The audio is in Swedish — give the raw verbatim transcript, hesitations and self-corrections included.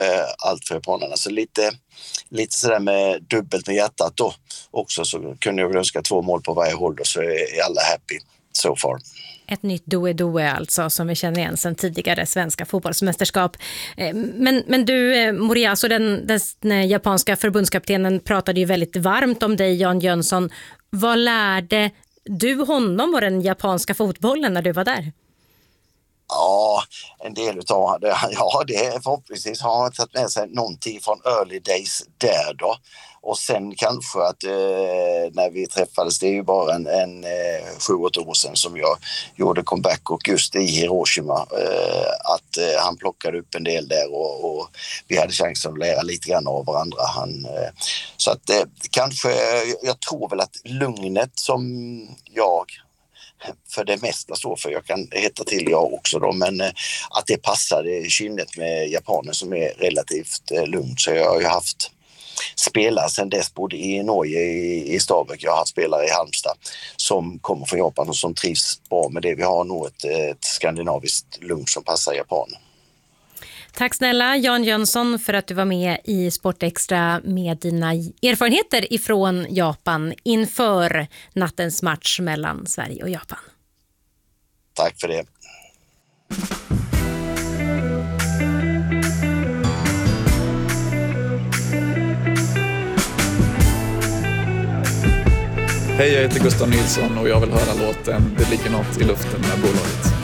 eh, allt för japanerna. Så lite, lite sådär med dubbelt med hjärtat då också, så kunde jag väl önska två mål på varje håll då, så är alla happy so far. Ett nytt doe-doe alltså, som vi känner igen sedan tidigare svenska fotbollsmästerskap. Men, men du, Moriya, alltså den, den japanska förbundskaptenen pratade ju väldigt varmt om dig, Jan Jönsson. Vad lärde du honom och den japanska fotbollen när du var där? Ja, en del utav det, ja, det är förhoppningsvis har han tagit med sig någonting från early days där då. Och sen kanske att eh, när vi träffades, det är ju bara en, en eh, sju, åtta år sedan som jag gjorde comeback, och just i Hiroshima eh, att eh, han plockade upp en del där, och, och vi hade chansen att lära lite grann av varandra. Han, eh, så att eh, kanske, jag tror väl att lugnet som jag för det mesta står för, jag kan heta till jag också då, men eh, att det passade kynnet med japaner som är relativt eh, lugnt. Så jag har ju haft spelare sedan dess både i Norge, i, i Stabæk, jag har haft spelare i Halmstad som kommer från Japan och som trivs bra med det. Vi har nog ett, ett skandinaviskt lugn som passar japaner. Tack snälla Jan Jönsson för att du var med i Sportextra med dina erfarenheter ifrån Japan inför nattens match mellan Sverige och Japan. Tack för det. Hej, jag heter Gustav Nilsson och jag vill höra låten Det ligger något i luften med bolaget.